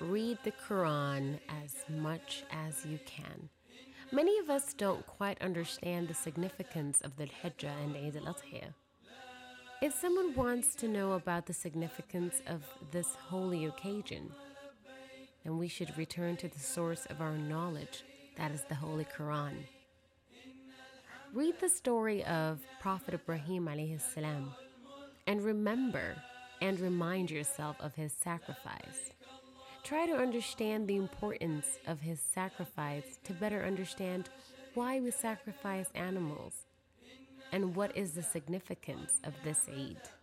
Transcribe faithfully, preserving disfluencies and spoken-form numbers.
Read the Quran as much as you can. Many of us don't quite understand the significance of the Hijjah and Eid al-Adha. If someone wants to know about the significance of this holy occasion, then we should return to the source of our knowledge, that is the Holy Quran. Read the story of Prophet Ibrahim alayhi salam and remember and remind yourself of his sacrifice. Try to understand the importance of his sacrifice to better understand why we sacrifice animals and what is the significance of this Eid.